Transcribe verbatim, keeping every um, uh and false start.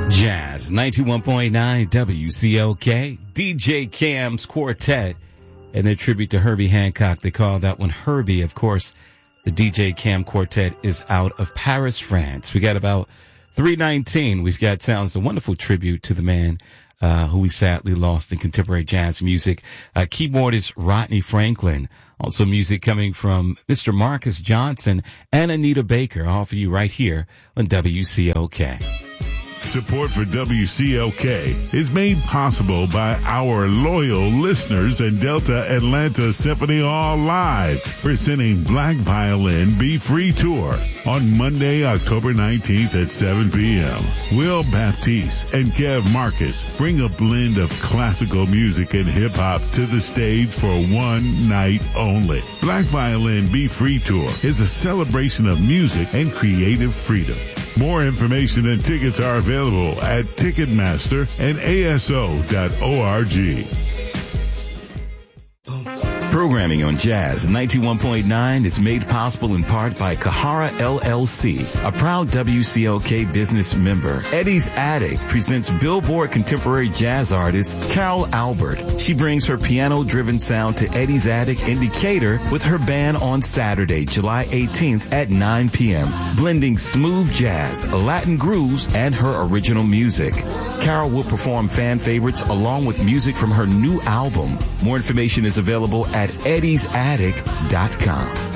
Jazz ninety-one point nine W C L K, D J Cam's Quartet, and their tribute to Herbie Hancock. They call that one Herbie. Of course, the D J Cam Quartet is out of Paris, France. We got about three nineteen. We've got sounds, a wonderful tribute to the man uh, who we sadly lost in contemporary jazz music. Uh, keyboardist Rodney Franklin. Also music coming from Mister Marcus Johnson and Anita Baker, all for you right here on W C L K. Support for W C L K is made possible by our loyal listeners and Delta Atlanta Symphony Hall Live, presenting Black Violin Be Free Tour on Monday, October nineteenth at seven p.m. Will Baptiste and Kev Marcus bring a blend of classical music and hip-hop to the stage for one night only. Black Violin Be Free Tour is a celebration of music and creative freedom. More information and tickets are available at Ticketmaster and A S O dot org. Programming on Jazz ninety-one point nine is made possible in part by Kahara L L C, a proud W C L K business member. Eddie's Attic presents Billboard contemporary jazz artist Carol Albert. She brings her piano-driven sound to Eddie's Attic in Decatur with her band on Saturday, July eighteenth at nine p.m., blending smooth jazz, Latin grooves, and her original music. Carol will perform fan favorites along with music from her new album. More information is available at eddies attic dot com.